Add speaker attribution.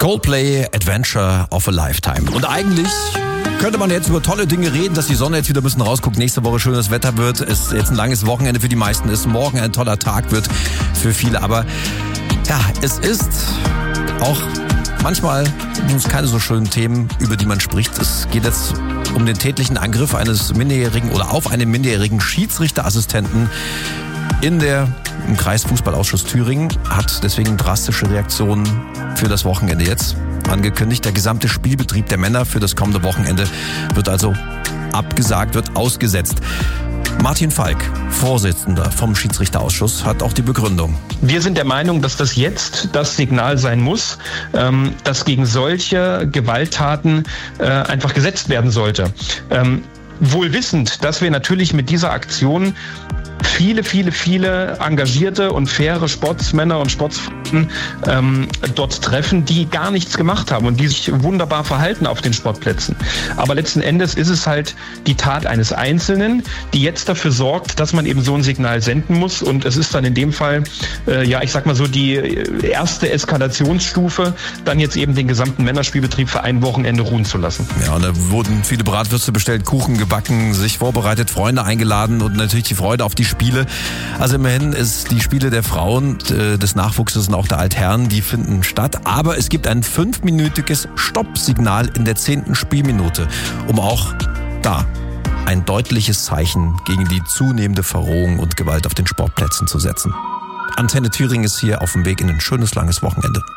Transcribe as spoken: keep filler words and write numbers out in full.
Speaker 1: Coldplay, Adventure of a Lifetime. Und eigentlich könnte man jetzt über tolle Dinge reden, dass die Sonne jetzt wieder ein bisschen rausguckt, nächste Woche schönes Wetter wird, es jetzt ein langes Wochenende für die meisten ist, morgen ein toller Tag wird für viele. Aber ja, es ist auch manchmal sind es keine so schönen Themen, über die man spricht. Es geht jetzt um den tätlichen Angriff eines Minderjährigen oder auf einen minderjährigen Schiedsrichterassistenten in der im Kreisfußballausschuss Thüringen, hat deswegen drastische Reaktionen für das Wochenende jetzt angekündigt. Der gesamte Spielbetrieb der Männer für das kommende Wochenende wird also abgesagt, wird ausgesetzt. Martin Falk, Vorsitzender vom Schiedsrichterausschuss, hat auch die Begründung.
Speaker 2: Wir sind der Meinung, dass das jetzt das Signal sein muss, dass gegen solche Gewalttaten einfach gesetzt werden sollte. Wohl wissend, dass wir natürlich mit dieser Aktion viele, viele, viele engagierte und faire Sportsmänner und Sportsfrauen ähm, dort treffen, die gar nichts gemacht haben und die sich wunderbar verhalten auf den Sportplätzen. Aber letzten Endes ist es halt die Tat eines Einzelnen, die jetzt dafür sorgt, dass man eben so ein Signal senden muss. Und es ist dann in dem Fall, äh, ja, ich sag mal so, die erste Eskalationsstufe, dann jetzt eben den gesamten Männerspielbetrieb für ein Wochenende ruhen zu lassen.
Speaker 1: Ja, und da wurden viele Bratwürste bestellt, Kuchen gebacken, sich vorbereitet, Freunde eingeladen und natürlich die Freude auf die Spiele. Also immerhin ist die Spiele der Frauen, des Nachwuchses und auch der Altherren, die finden statt. Aber es gibt ein fünfminütiges Stoppsignal in der zehnten Spielminute, um auch da ein deutliches Zeichen gegen die zunehmende Verrohung und Gewalt auf den Sportplätzen zu setzen. Antenne Thüringen ist hier auf dem Weg in ein schönes, langes Wochenende.